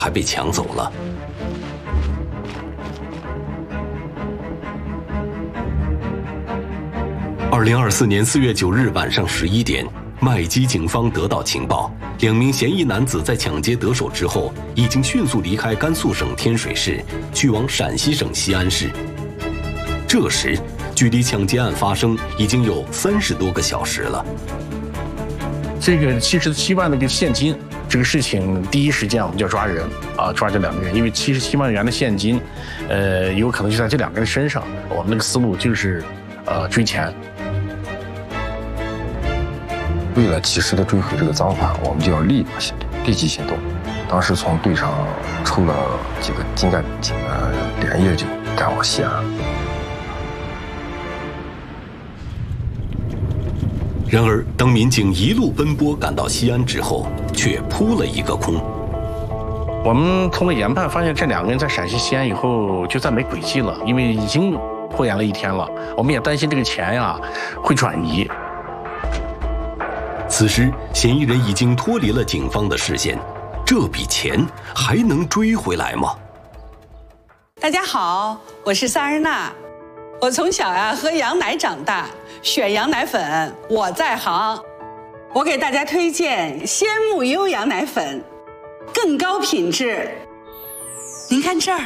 还被抢走了。2024年4月9日晚上11点，麦基警方得到情报，2名嫌疑男子在抢劫得手之后，已经迅速离开甘肃省天水市，去往陕西省西安市。这时，距离抢劫案发生已经有30多个小时了。 这个77万的这个现金，这个事情第一时间我们就要抓人啊，抓这2个人，因为77万元的现金，有可能就在这2个人身上。我们那个思路就是追钱。 为了及时的追回这个赃款，我们就要立即行动。当时从队上抽了几个精干民警，连夜就赶往西安。 然而，当民警一路奔波赶到西安之后，却扑了一个空。 我们通过研判发现，这2个人在陕西西安以后就再没轨迹了，因为已经拖延了1天了。我们也担心这个钱呀会转移。 此时，嫌疑人已经脱离了警方的视线，这笔钱还能追回来吗？ 大家好，我是萨日娜。我从小喝羊奶长大，选羊奶粉我在行。我给大家推荐鲜木优羊奶粉，更高品质。您看这儿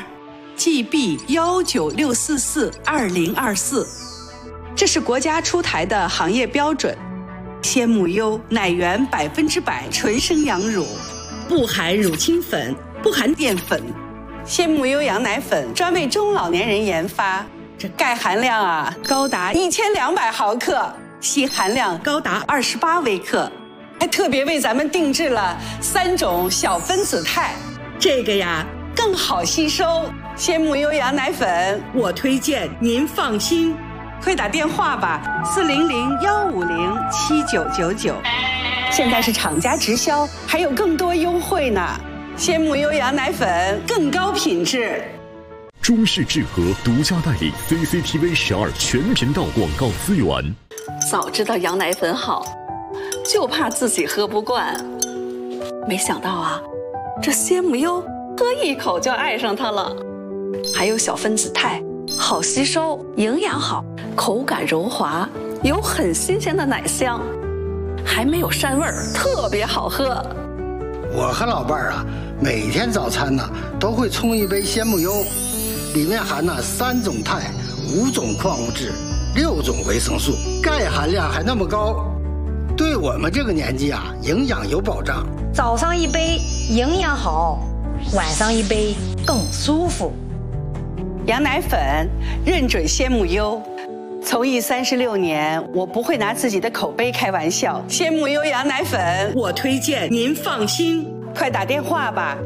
，GB196442024，这是国家出台的行业标准。鲜木优奶源100%纯生羊乳，不含乳清粉，不含淀粉。鲜木优羊奶粉专为中老年人研发，这钙含量高达1200毫克，硒含量高达28微克，还特别为咱们定制了3种小分子肽，这个更好吸收。鲜木优羊奶粉我推荐，您放心。快打电话吧，400-150-7999，现在是厂家直销，还有更多优惠呢。鲜木优羊奶粉更高品质。 中视智和独家代理 CCTV 12全频道广告资源。 早知道羊奶粉好，就怕自己喝不惯。没想到这鲜木优喝一口就爱上它了。还有小分子肽，好吸收，营养好，口感柔滑，有很新鲜的奶香，还没有膻味儿，特别好喝。 我和老伴儿每天早餐都会冲一杯鲜木优，里面含3种肽、5种矿物质、6种维生素，钙含量还那么高，对我们这个年纪营养有保障。 早上一杯营养好，晚上一杯更舒服。 羊奶粉认准鲜木优，从艺36年，我不会拿自己的口碑开玩笑。鲜木优羊奶粉我推荐，您放心。快打电话吧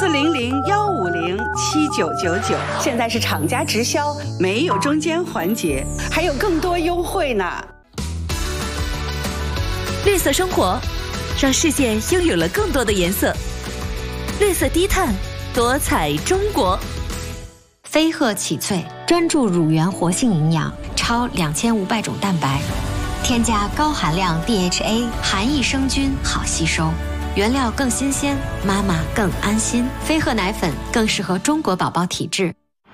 ，400-150-7999，现在是厂家直销，没有中间环节，还有更多优惠呢。 绿色生活，让世界拥有了更多的颜色。绿色低碳，多彩中国。 飞鹤启萃专注乳源活性营养，超2500种蛋白，添加高含量 DHA， 含益生菌，好吸收，原料更新鲜，妈妈更安心。飞鹤奶粉更适合中国宝宝体质。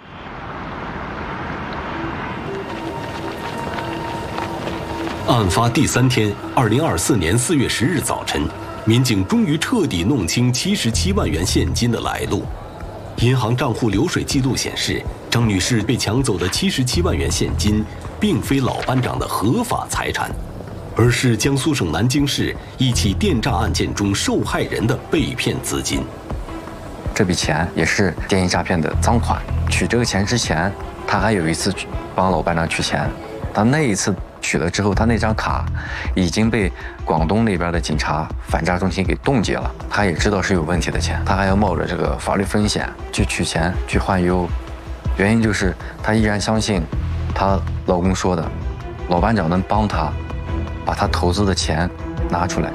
案发第3天，2024年4月10日早晨，民警终于彻底弄清77万元现金的来路。银行账户流水记录显示，张女士被抢走的77万元现金，并非老班长的合法财产，而是江苏省南京市一起电诈案件中受害人的被骗资金。 这笔钱也是电信诈骗的赃款。取这个钱之前，他还有一次帮老班长取钱，但那一次取了之后，他那张卡已经被广东那边的警察反诈中心给冻结了。他也知道是有问题的钱，他还要冒着这个法律风险去取钱去换优，原因就是他依然相信她老公说的，老班长能帮他把他投资的钱拿出来。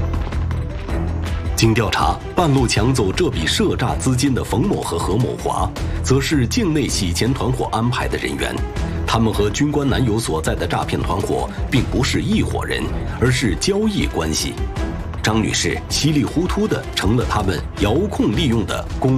经调查，半路抢走这笔涉诈资金的冯某和何某华，则是境内洗钱团伙安排的人员。他们和军官男友所在的诈骗团伙并不是一伙人，而是交易关系。 张女士稀里糊涂地成了他们遥控利用的工